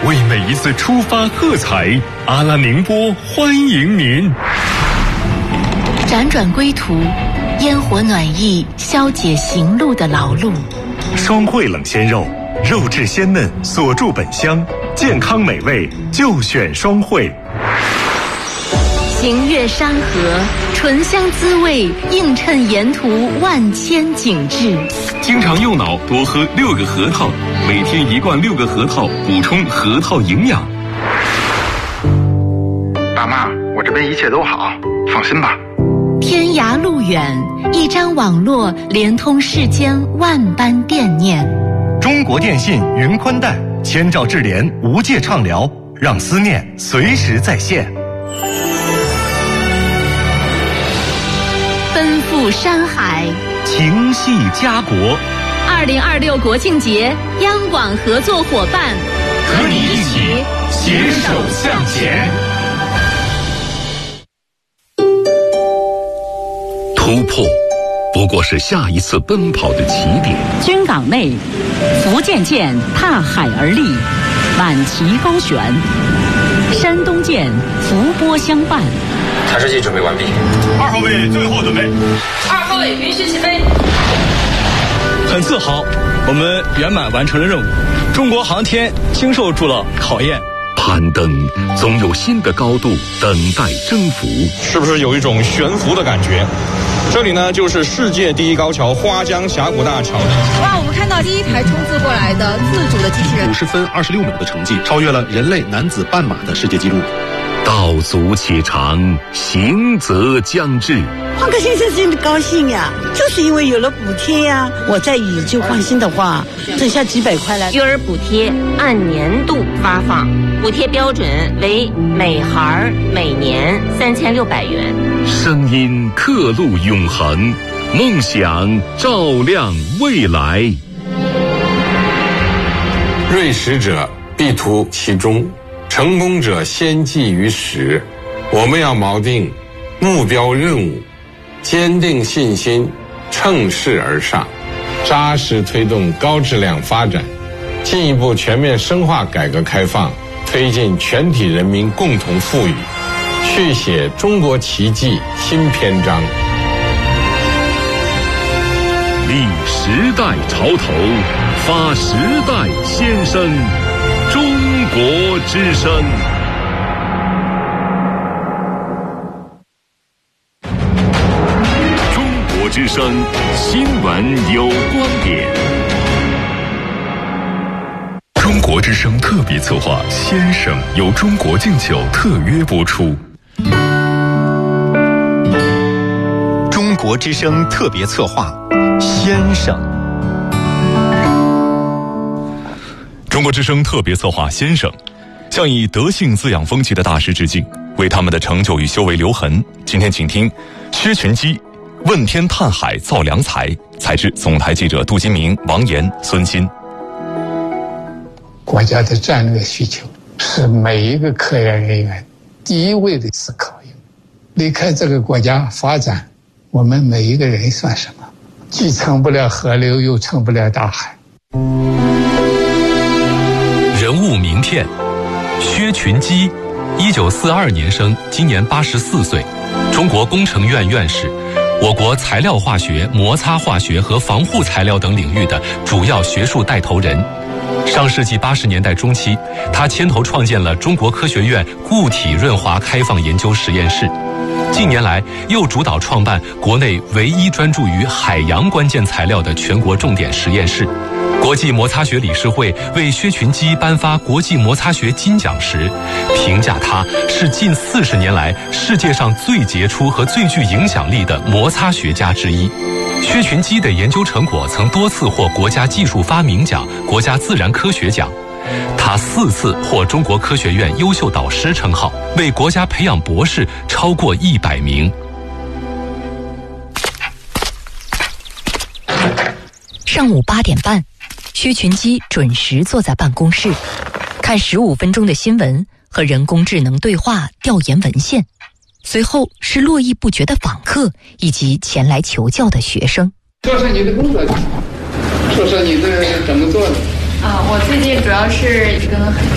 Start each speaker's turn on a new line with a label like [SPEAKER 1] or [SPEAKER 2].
[SPEAKER 1] 为每一次出发喝彩。阿拉宁波欢迎您。
[SPEAKER 2] 辗转归途，烟火暖意消解行路的劳碌。
[SPEAKER 1] 双汇冷鲜肉，肉质鲜嫩，锁住本香，健康美味就选双汇。
[SPEAKER 2] 行越山河，醇香滋味映衬沿途万千景致。
[SPEAKER 1] 经常用脑，多喝6个核桃，每天1罐6个核桃，补充核桃营养。
[SPEAKER 3] 爸妈，我这边一切都好，放心吧。
[SPEAKER 2] 天涯路远，一张网络连通世间万般惦念。
[SPEAKER 4] 中国电信云宽带，千兆智联无界畅聊，让思念随时在线。
[SPEAKER 2] 奔赴山海，
[SPEAKER 4] 情系家国。
[SPEAKER 2] 2026国庆节，央广合作伙伴，
[SPEAKER 1] 和你一起携手向前。
[SPEAKER 5] 突破不过是下一次奔跑的起点。
[SPEAKER 6] 军港内，福建舰踏海而立，满旗高悬；山东舰伏波相伴。
[SPEAKER 7] 查试剂准备完毕。
[SPEAKER 1] 2号位最后准备。
[SPEAKER 8] 2号位允许起飞。
[SPEAKER 9] 很自豪，我们圆满完成了任务。中国航天经受住了考验。
[SPEAKER 5] 攀登总有新的高度等待征服。
[SPEAKER 10] 是不是有一种悬浮的感觉？这里呢，就是世界第一高桥花江峡谷大桥。
[SPEAKER 8] 哇，我们看到第一台冲刺过来的自主的机器人，
[SPEAKER 11] 50分26秒的成绩，超越了人类男子半马的世界纪录。
[SPEAKER 5] 道阻且长，行则将至。
[SPEAKER 12] 换个先生真的高兴呀，就是因为有了补贴呀。我再以旧换新的话，挣下几百块来。
[SPEAKER 13] 育儿补贴按年度发放，补贴标准为每孩每年3600元。
[SPEAKER 5] 声音刻录永恒，梦想照亮未来。
[SPEAKER 14] 锐识者必图其中，成功者先记于始。我们要锚定目标任务，坚定信心，乘势而上，扎实推动高质量发展，进一步全面深化改革开放，推进全体人民共同富裕，续写中国奇迹新篇章。
[SPEAKER 5] 立时代潮头，发时代先声，中国之声。中国之声新闻有观点。
[SPEAKER 1] 中国之声特别策划《先生》由中国敬酒特约播出。
[SPEAKER 4] 中国之声特别策划《先生》。
[SPEAKER 1] 中国之声特别策划《先生》，向以德性滋养风气的大师致敬，为他们的成就与修为留痕。今天请听薛群基问天探海造良才，采制总台记者杜金明、王岩、孙鑫。
[SPEAKER 15] 国家的战略需求是每一个科研人员第一位的思考。离开这个国家发展，我们每一个人算什么？既成不了河流，又成不了大海。
[SPEAKER 16] 人物名片：薛群基，1942年生，今年84岁，中国工程院院士，我国材料化学、摩擦化学和防护材料等领域的主要学术带头人。上世纪80年代中期，他牵头创建了中国科学院固体润滑开放研究实验室。近年来，又主导创办国内唯一专注于海洋关键材料的全国重点实验室。国际摩擦学理事会为薛群基颁发国际摩擦学金奖时，评价他是近40年来世界上最杰出和最具影响力的摩擦学家之一。薛群基的研究成果曾多次获国家技术发明奖、国家自然科学奖。他4次获中国科学院优秀导师称号，为国家培养博士超过100名。
[SPEAKER 17] 上午8点半，薛群基准时坐在办公室，看15分钟的新闻和人工智能对话调研文献，随后是络绎不绝的访客以及前来求教的学生。
[SPEAKER 15] 说说你的工作，说说你的怎么做的。
[SPEAKER 18] 我最近主要是跟